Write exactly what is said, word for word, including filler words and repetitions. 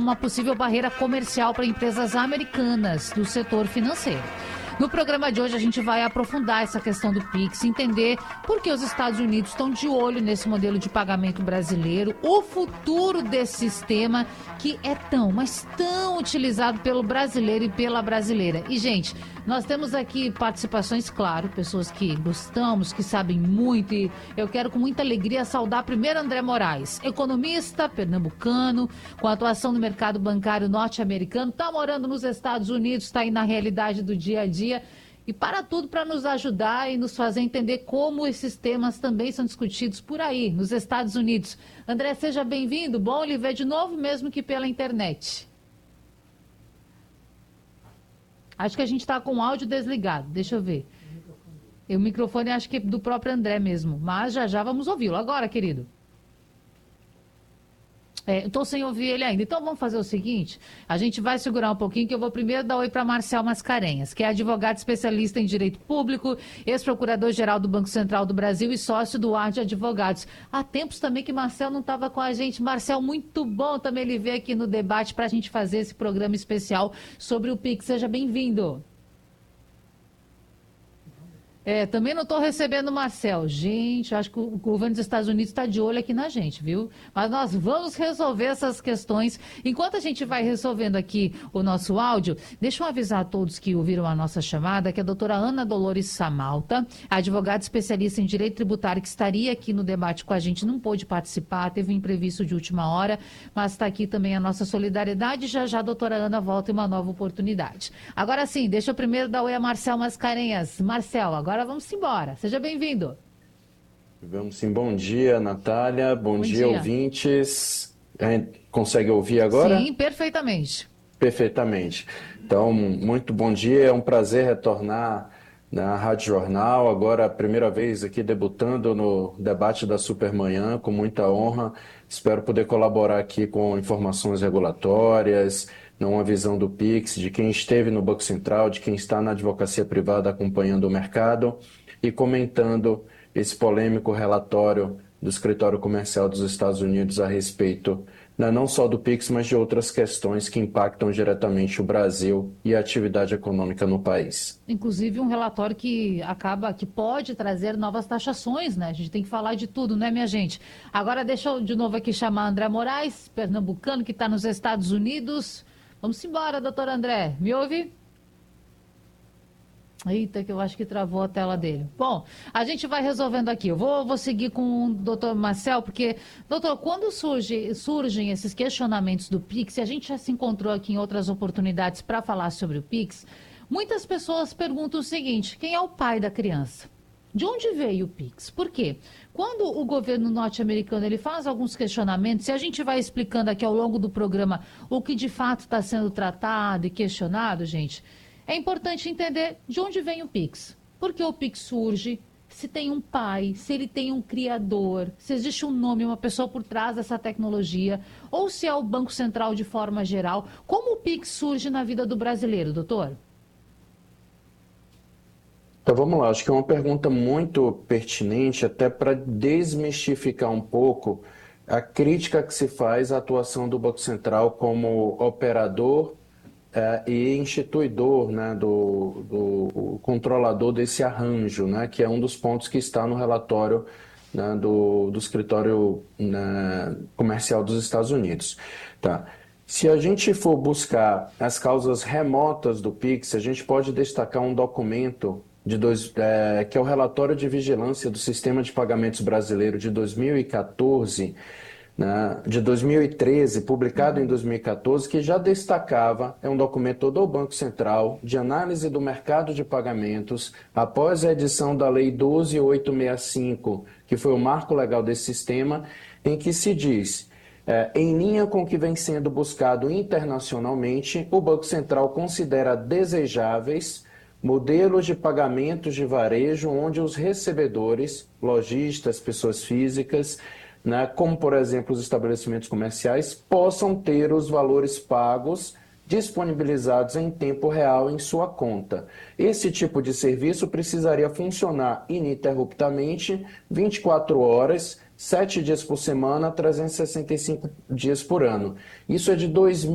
como uma possível barreira comercial para empresas americanas do setor financeiro. No programa de hoje a gente vai aprofundar essa questão do Pix, entender por que os Estados Unidos estão de olho nesse modelo de pagamento brasileiro, o futuro desse sistema que é tão, mas tão utilizado pelo brasileiro e pela brasileira. E, gente, nós temos aqui participações, claro, pessoas que gostamos, que sabem muito, e eu quero com muita alegria saudar primeiro André Moraes, economista pernambucano, com atuação no mercado bancário norte-americano, está morando nos Estados Unidos, está aí na realidade do dia a dia, e para tudo para nos ajudar e nos fazer entender como esses temas também são discutidos por aí, nos Estados Unidos. André, seja bem-vindo, bom lhe ver de novo, mesmo que pela internet. Acho que a gente está com o áudio desligado, deixa eu ver. O microfone acho que é do próprio André mesmo, mas já já vamos ouvi-lo. Agora, querido. É, estou sem ouvir ele ainda. Então vamos fazer o seguinte, a gente vai segurar um pouquinho, que eu vou primeiro dar oi para Marcel Mascarenhas, que é advogado especialista em direito público, ex-procurador-geral do Banco Central do Brasil e sócio do Ar de Advogados. Há tempos também que Marcel não estava com a gente. Marcel, muito bom também ele ver aqui no debate para a gente fazer esse programa especial sobre o Pix. Seja bem-vindo. É, também não estou recebendo o Marcel. Gente, acho que o governo dos Estados Unidos está de olho aqui na gente, viu? Mas nós vamos resolver essas questões. Enquanto a gente vai resolvendo aqui o nosso áudio, deixa eu avisar a todos que ouviram a nossa chamada que a doutora Ana Dolores Samalta, advogada especialista em direito tributário, que estaria aqui no debate com a gente, não pôde participar, teve um imprevisto de última hora, mas está aqui também a nossa solidariedade. Já já a doutora Ana volta em uma nova oportunidade. Agora sim, deixa eu primeiro dar oi a Marcel Mascarenhas. Marcel, agora Agora vamos embora. Seja bem-vindo. Vamos sim. Bom dia, Natália. Bom, Bom dia, dia, ouvintes. A gente consegue ouvir agora? Sim, perfeitamente. Perfeitamente. Então, muito bom dia. É um prazer retornar na Rádio Jornal. Agora, a primeira vez aqui debutando no debate da Supermanhã, com muita honra. Espero poder colaborar aqui com informações regulatórias, uma visão do Pix, de quem esteve no Banco Central, de quem está na advocacia privada acompanhando o mercado e comentando esse polêmico relatório do Escritório Comercial dos Estados Unidos a respeito, né, não só do Pix, mas de outras questões que impactam diretamente o Brasil e a atividade econômica no país. Inclusive um relatório que acaba, que pode trazer novas taxações, né? A gente tem que falar de tudo, né, minha gente? Agora deixa eu de novo aqui chamar André Moraes, pernambucano, que está nos Estados Unidos. Vamos embora, doutor André. Me ouve? Eita, que eu acho que travou a tela dele. Bom, a gente vai resolvendo aqui. Eu vou, vou seguir com o doutor Marcel, porque, doutor, quando surge, surgem esses questionamentos do Pix, e a gente já se encontrou aqui em outras oportunidades para falar sobre o Pix, muitas pessoas perguntam o seguinte: quem é o pai da criança? De onde veio o Pix? Por quê? Quando o governo norte-americano ele faz alguns questionamentos, e a gente vai explicando aqui ao longo do programa o que de fato está sendo tratado e questionado, gente, é importante entender de onde vem o Pix. Por que o Pix surge? Se tem um pai, se ele tem um criador, se existe um nome, uma pessoa por trás dessa tecnologia, ou se é o Banco Central de forma geral. Como o Pix surge na vida do brasileiro, doutor? Então vamos lá, acho que é uma pergunta muito pertinente, até para desmistificar um pouco a crítica que se faz à atuação do Banco Central como operador eh, e instituidor, né, do, do controlador desse arranjo, né, que é um dos pontos que está no relatório, né, do, do escritório, né, comercial dos Estados Unidos. Tá. Se a gente for buscar as causas remotas do Pix, a gente pode destacar um documento de dois, é, que é o relatório de vigilância do Sistema de Pagamentos Brasileiro de dois mil e quatorze, né, de dois mil e treze, publicado em dois mil e quatorze, que já destacava, é um documento do Banco Central, de análise do mercado de pagamentos, após a edição da Lei doze mil oitocentos e sessenta e cinco, que foi o marco legal desse sistema, em que se diz: É, em linha com o que vem sendo buscado internacionalmente, o Banco Central considera desejáveis modelos de pagamentos de varejo onde os recebedores, lojistas, pessoas físicas, né, como por exemplo os estabelecimentos comerciais, possam ter os valores pagos disponibilizados em tempo real em sua conta. Esse tipo de serviço precisaria funcionar ininterruptamente, vinte e quatro horas, sete dias por semana, trezentos e sessenta e cinco dias por ano. Isso é de dois mil